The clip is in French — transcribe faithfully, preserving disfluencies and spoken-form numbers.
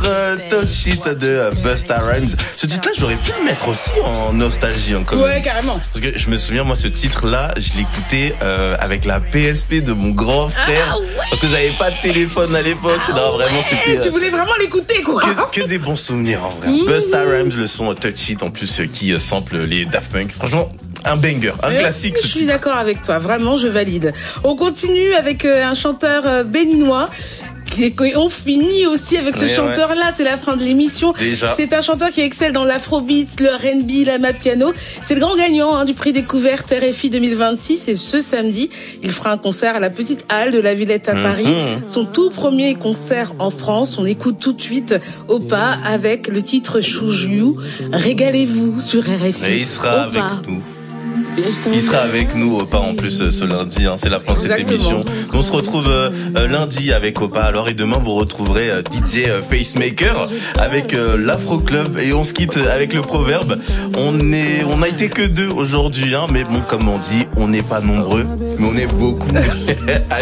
euh, Touch It de euh, Busta Rhymes. Ce titre-là, j'aurais pu le mettre aussi en nostalgie, hein, quand même. Ouais, carrément. Parce que je me souviens, moi, ce titre-là, je l'écoutais euh, avec la P S P de mon grand frère. Ah ouais. Parce que j'avais pas de téléphone à l'époque. Ah non, vraiment, ouais, c'était... Euh, tu voulais vraiment l'écouter, quoi. que, que des bons souvenirs, en vrai. Mmh. Busta Rhymes, le son Touch It, en plus, euh, qui euh, sample les Daft Punk. Franchement, un banger, un ouais, classique, ce titre. Je suis titre. d'accord avec toi. Vraiment, je valide. On continue avec euh, un chanteur euh, béninois. Et on finit aussi avec ce ouais, chanteur-là, ouais. C'est la fin de l'émission. Déjà. C'est un chanteur qui excelle dans l'afrobeat, le R and B, l'amapiano. C'est le grand gagnant hein, du prix découverte R F I deux mille vingt-six et ce samedi, il fera un concert à la Petite Halle de la Villette à mmh. Paris. Son tout premier concert en France. On écoute tout de suite Oppa avec le titre Choose You. Régalez-vous sur R F I. Et il sera Oppa. Avec nous. Il sera avec nous, Oppa, en plus, ce lundi. Hein, c'est la fin de cette Exactement. émission. On se retrouve euh, lundi avec Oppa. Alors, et demain, vous retrouverez euh, D J euh, Facemaker avec euh, l'Afro Club. Et on se quitte avec le proverbe. On est, on a été que deux aujourd'hui, hein, mais bon, comme on dit, on n'est pas nombreux, mais on est beaucoup.